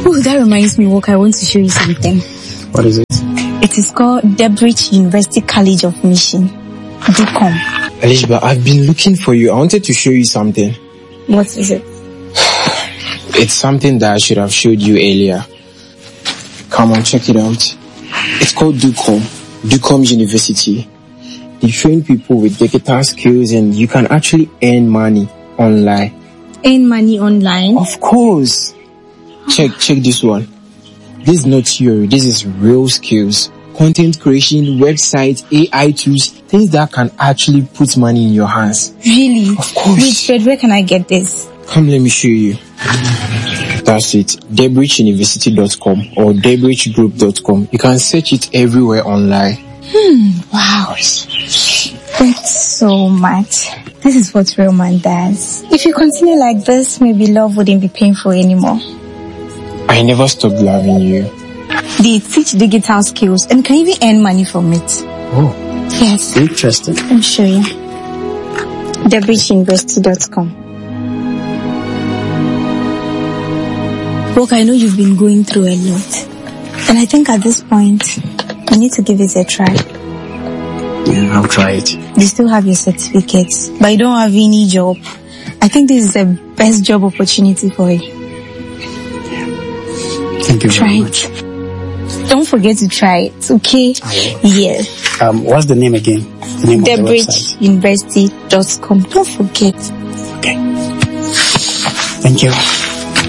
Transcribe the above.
Oh, that reminds me, Walker, I want to show you something. What is it? It is called Debridge University College of Mission. DCOM. Elishba, I've been looking for you. I wanted to show you something. What is it? It's something that I should have showed you earlier. Come on, check it out. It's called DCOM. DCOM University. They train people with digital skills and you can actually earn money online. Earn money online? Of course. Check this one. This is not theory. This is real skills. Content creation, websites, AI tools, things that can actually put money in your hands. Really? Of course. Wait, Fred, where can I get this? Come, let me show you. That's it. DebridgeUniversity.com or DebridgeGroup.com. You can search it everywhere online. Wow. Thanks so much. This is what real man does. If you continue like this, maybe love wouldn't be painful anymore. I never stopped loving you. They teach digital skills and can even earn money from it. Oh. Yes. Interesting. Let me show you. DebridgeUniversity.com. Walker, I know you've been going through a lot. And I think at this point, you need to give it a try. Yeah, I'll try it. You still have your certificates, but you don't have any job. I think this is the best job opportunity for you. Thank you very much. Try it. Don't forget to try it, okay? Yes. What's the name again? The name of the website? DebridgeUniversity.com. Don't forget. Okay. Thank you.